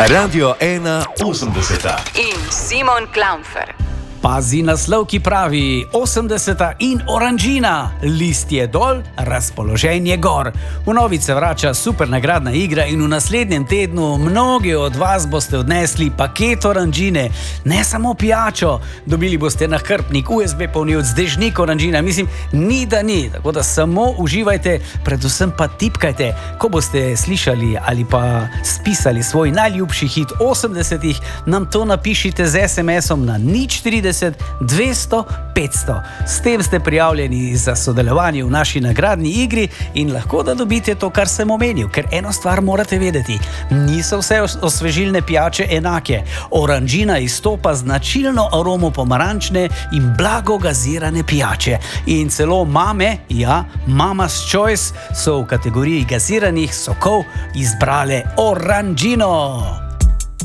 Radio 180 in Simon Klaunfer. Pazi naslov, ki pravi 80 in oranžina, list je dol, razpoloženje gor. V novice se vrača super nagradna igra in v naslednjem tednu mnogi od vas boste odnesli paket oranžine, ne samo pijačo. Dobili boste nahrbtnik, USB polnilec, dežnik oranžina, mislim, ni da ni. Tako da samo uživajte, predvsem pa tipkajte, ko boste slišali ali pa spisali svoj najljubši hit 80-ih, nam to napišite z SMS-om na 040 200 500. S tem ste prijavljeni za sodelovanje v naši nagradni igri in lahko da dobite to, kar sem omenil, ker eno stvar morate vedeti, niso vse osvežilne pijače enake. Oranžina izstopa značilno aromo pomarančne in blago gazirane pijače. In celo mame, ja, Mama's Choice so v kategoriji gaziranih sokov izbrale oranžino.